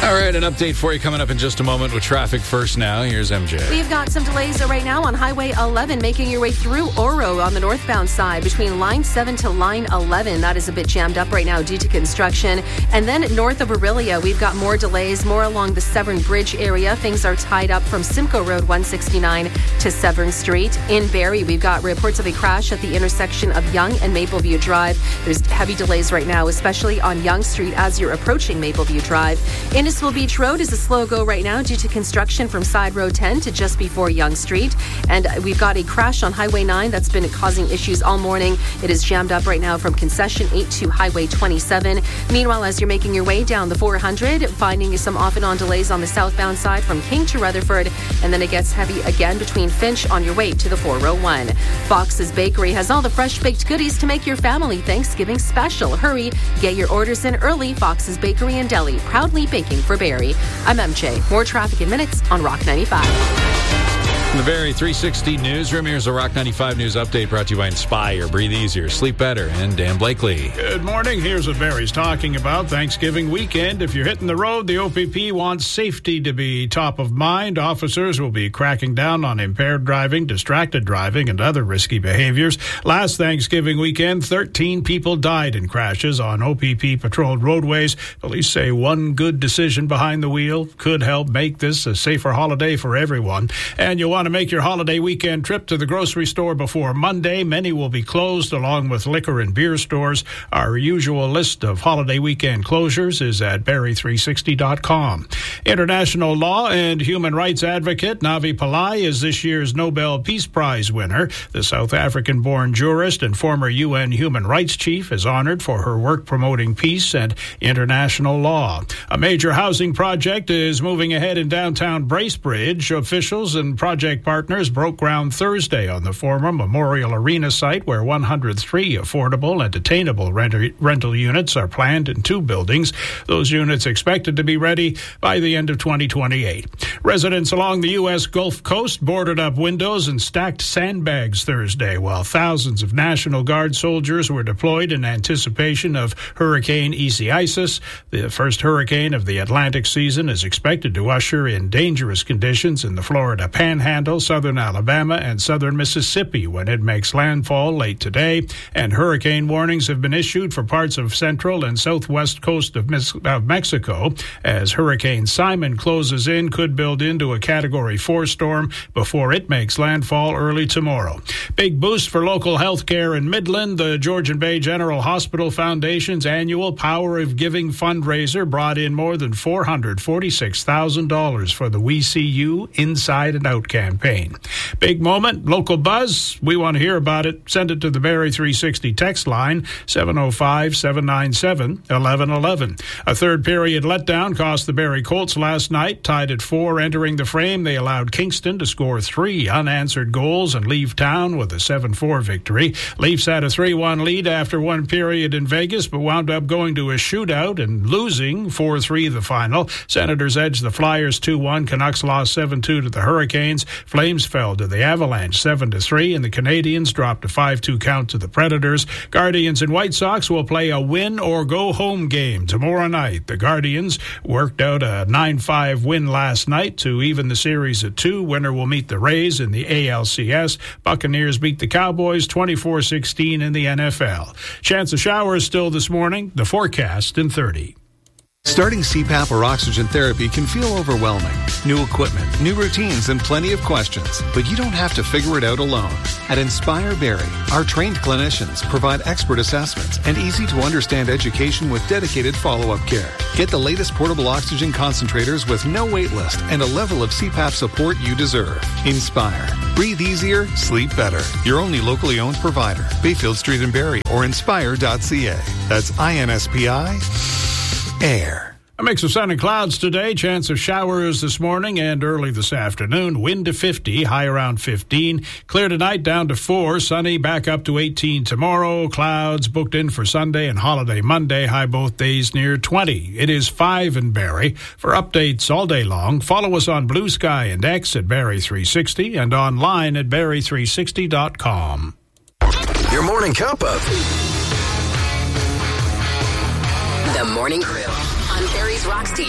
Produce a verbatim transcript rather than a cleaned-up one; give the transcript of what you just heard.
All right, an update for you coming up in just a moment with traffic first now. Here's M J. We've got some delays right now on Highway eleven, making your way through Oro on the northbound side between line seven to line eleven. That is a bit jammed up right now due to construction. And then north of Orillia, we've got more delays, more along the Severn Bridge area. Things are tied up from Simcoe Road one sixty-nine to Severn Street. In Barrie, we've got reports of a crash at the intersection of Yonge and Mapleview Drive. There's heavy delays right now, especially on Yonge Street as you're approaching Mapleview Drive. Innisfil Beach Road is a slow go right now due to construction from Side Road ten to just before Yonge Street. And we've got a crash on Highway nine that's been causing issues all morning. It is jammed up right now from Concession eight to Highway twenty-seven. Meanwhile, as you're making your way down the four hundred, finding some off and on delays on the southbound side from King to Rutherford. And then it gets heavy again between Finch on your way to the four oh one. Fox's Bakery has all the fresh baked goodies to make your family Thanksgiving special. Hurry, get your orders in early. Fox's Bakery and Deli, proudly baking for Barrie. I'm M J. More traffic in minutes on Rock ninety-five. From the Barrie three sixty Newsroom, here's a Rock ninety-five News update brought to you by Inspire. Breathe easier, sleep better, and Dan Blakely. Good morning. Here's what Barrie's talking about. Thanksgiving weekend. If you're hitting the road, the O P P wants safety to be top of mind. Officers will be cracking down on impaired driving, distracted driving, and other risky behaviors. Last Thanksgiving weekend, thirteen people died in crashes on O P P-patrolled roadways. Police say one good decision behind the wheel could help make this a safer holiday for everyone. And you'll want to make your holiday weekend trip to the grocery store before Monday. Many will be closed, along with liquor and beer stores. Our usual list of holiday weekend closures is at barrie three sixty dot com. International law and human rights advocate Navi Pillai is this year's Nobel Peace Prize winner. The South African-born jurist and former U N human rights chief is honored for her work promoting peace and international law. A major housing project is moving ahead in downtown Bracebridge. Officials and project partners broke ground Thursday on the former Memorial Arena site, where one hundred three affordable and attainable rent- rental units are planned in two buildings. Those units expected to be ready by the end of twenty twenty-eight. Residents along the U S Gulf Coast boarded up windows and stacked sandbags Thursday, while thousands of National Guard soldiers were deployed in anticipation of Hurricane Isaias. The first hurricane of the Atlantic season is expected to usher in dangerous conditions in the Florida Panhandle, southern Alabama, and southern Mississippi when it makes landfall late today. And hurricane warnings have been issued for parts of central and southwest coast of, Mis- of Mexico. As Hurricane Simon closes in, could build into a Category four storm before it makes landfall early tomorrow. Big boost for local health care in Midland. The Georgian Bay General Hospital Foundation's annual Power of Giving fundraiser brought in more than four hundred forty-six thousand dollars for the We See You Inside and Out campaign. Big moment, local buzz. We want to hear about it. Send it to the Barrie three sixty text line, seven oh five, seven nine seven, one one one one. A third period letdown cost the Barrie Colts last night. Tied at four entering the frame, they allowed Kingston to score three unanswered goals and leave town with a seven four victory. Leafs had a three one lead after one period in Vegas, but wound up going to a shootout and losing four three the final. Senators edged the Flyers two one. Canucks lost seven two to the Hurricanes. Flames fell to the Avalanche seven to three, and the Canadiens dropped a five two count to the Predators. Guardians and White Sox will play a win-or-go-home game tomorrow night. The Guardians worked out a nine five win last night to even the series at two. Winner will meet the Rays in the A L C S. Buccaneers beat the Cowboys twenty-four sixteen in the N F L. Chance of showers still this morning. The forecast in thirty. Starting C PAP or oxygen therapy can feel overwhelming. New equipment, new routines, and plenty of questions. But you don't have to figure it out alone. At Inspire Barrie, our trained clinicians provide expert assessments and easy-to-understand education with dedicated follow-up care. Get the latest portable oxygen concentrators with no wait list and a level of C PAP support you deserve. Inspire. Breathe easier, sleep better. Your only locally owned provider. Bayfield Street in Barrie or inspire dot c a. That's I N S P I Air. A mix of sun and clouds today. Chance of showers this morning and early this afternoon. Wind to fifty, high around fifteen. Clear tonight down to four. Sunny back up to eighteen tomorrow. Clouds booked in for Sunday and holiday Monday. High both days near twenty. It is five in Barrie. For updates all day long, follow us on Blue Sky and X at Barrie three sixty and online at barrie three sixty dot com. Your morning cup of The Morning Crew on Barrie's Rocks T V.